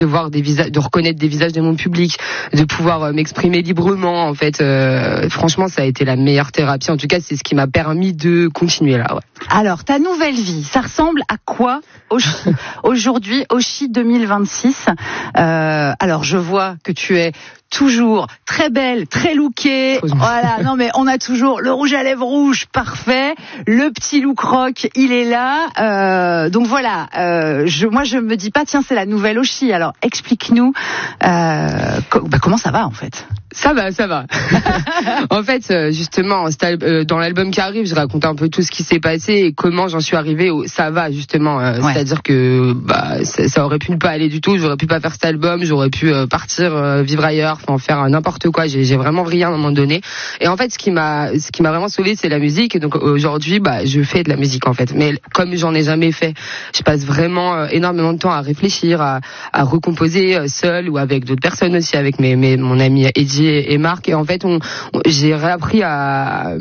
de voir des visages, de reconnaître des visages de mon public, de pouvoir m'exprimer librement. En fait, franchement, ça a été la meilleure thérapie. En tout cas, c'est ce qui m'a permis de continuer là. Ouais. Alors, ta nouvelle vie, ça ressemble à quoi aujourd'hui, Oshi 2026? Alors, je vois que tu es toujours très belle, très lookée. Voilà, non mais on a toujours le rouge à lèvres rouge, parfait. Le petit look rock, il est là. Donc voilà, moi je me dis pas tiens c'est la nouvelle Oshi. Alors explique-nous comment ça va en fait. Ça va. En fait, justement, dans l'album qui arrive, je raconte un peu tout ce qui s'est passé et comment j'en suis arrivée au ça va, justement. C'est-à-dire que ça aurait pu ne pas aller du tout, j'aurais pu pas faire cet album, j'aurais pu partir vivre ailleurs, enfin faire n'importe quoi. J'ai vraiment vrillé à un moment donné. Et en fait, ce qui m'a vraiment sauvée, c'est la musique. Et donc aujourd'hui, je fais de la musique en fait. Mais comme j'en ai jamais fait, je passe vraiment énormément de temps à réfléchir, à recomposer seul ou avec d'autres personnes aussi, avec mon ami Eddie et Marc. Et en fait, j'ai réappris à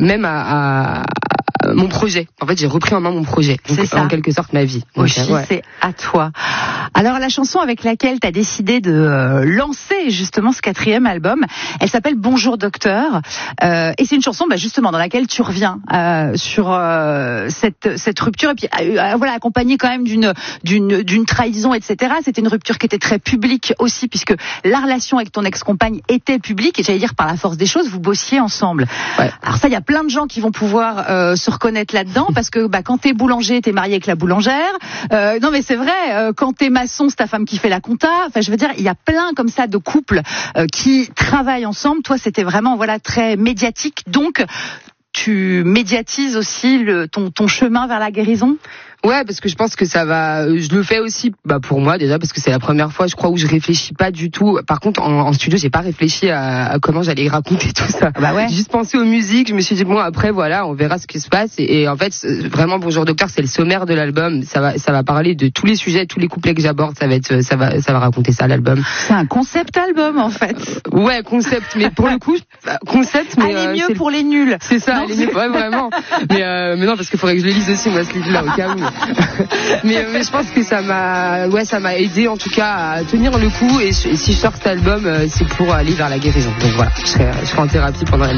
mon projet. En fait, j'ai repris en main mon projet. Donc, c'est ça. En quelque sorte, ma vie. Oshi, c'est à toi. Alors, la chanson avec laquelle tu as décidé de lancer justement ce 4e album, elle s'appelle Bonjour Docteur. Et c'est une chanson, justement, dans laquelle tu reviens sur cette rupture. Et puis, voilà, accompagnée quand même d'une trahison, etc. C'était une rupture qui était très publique aussi, puisque la relation avec ton ex-compagne était publique. Et j'allais dire, par la force des choses, vous bossiez ensemble. Ouais. Alors ça, il y a plein de gens qui vont pouvoir se reconnaître là-dedans, parce que quand t'es boulanger, t'es marié avec la boulangère. Non mais c'est vrai, quand t'es maçon, c'est ta femme qui fait la compta. Enfin, je veux dire, il y a plein comme ça de couples qui travaillent ensemble. Toi, c'était vraiment très médiatique. Donc, tu médiatises aussi ton chemin vers la guérison. Ouais, parce que je pense que ça va. Je le fais aussi, pour moi déjà, parce que c'est la première fois, je crois, où je réfléchis pas du tout. Par contre, en studio, j'ai pas réfléchi à comment j'allais raconter tout ça. Ouais. J'ai juste pensé aux musiques. Je me suis dit après, voilà, on verra ce qui se passe. Et en fait, vraiment, Bonjour Docteur, c'est le sommaire de l'album. Ça va parler de tous les sujets, tous les couplets que j'aborde. Ça va raconter ça, l'album. C'est un concept album, en fait. Ouais, concept. Mais pour le coup, concept. Mais allez mieux pour les nuls. C'est ça. Allez mieux, ouais, vraiment. Mais non, parce qu'il faudrait que je le lise aussi, moi, ce livre-là, au cas où. mais je pense que ça m'a aidé en tout cas à tenir le coup, et si je sors cet album, c'est pour aller vers la guérison. Donc voilà, je serai en thérapie pendant l'album.